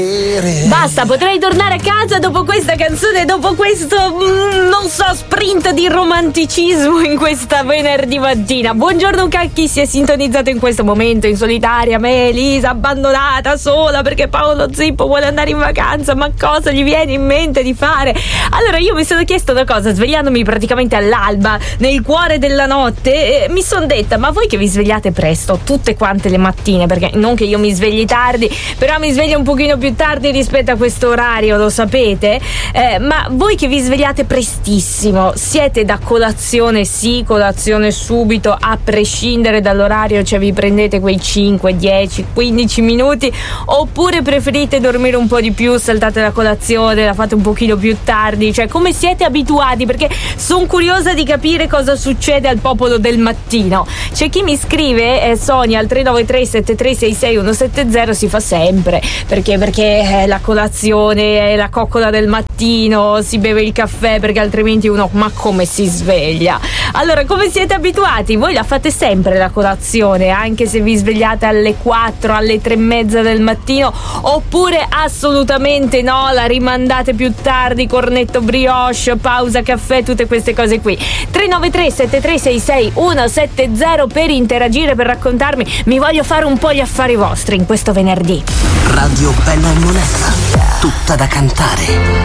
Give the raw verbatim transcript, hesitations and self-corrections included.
Basta, potrei tornare a casa dopo questa canzone, dopo questo, mm, non so, sprint di romanticismo in questa venerdì mattina. Buongiorno a chi si è sintonizzato in questo momento in solitaria. Me, Elisa, abbandonata, sola perché Paolo Zippo vuole andare in vacanza. Ma cosa gli viene in mente di fare? Allora io mi sono chiesto una cosa, svegliandomi praticamente all'alba, nel cuore della notte, e mi sono detta: ma voi che vi svegliate presto tutte quante le mattine, perché non che io mi svegli tardi, però mi sveglio un pochino più tardi rispetto a questo orario, lo sapete, eh, ma voi che vi svegliate prestissimo, siete da colazione? Sì, colazione subito, a prescindere dall'orario, cioè vi prendete quei cinque, dieci, quindici minuti, oppure preferite dormire un po' di più, saltate la colazione, la fate un pochino più tardi? Cioè, come siete abituati? Perché sono curiosa di capire cosa succede al popolo del mattino. C'è chi mi scrive, eh, Sonia al tre nove tre sette tre sei sei uno sette zero, si fa sempre, perché perché eh, la colazione è la coccola del mattino, si beve il caffè, perché altrimenti uno ma come si sveglia? Allora, come siete abituati? Voi la fate sempre la colazione, anche se vi svegliate alle quattro, alle tre e mezza del mattino, oppure assolutamente no, la rimandate più tardi, cornetto brioche, pausa caffè, tutte queste cose qui. Tre nove tre sette tre sei sei uno sette zero per interagire, per raccontarmi. Mi voglio fare un po' gli affari vostri in questo venerdì. Radio Bella e Monella, tutta da cantare.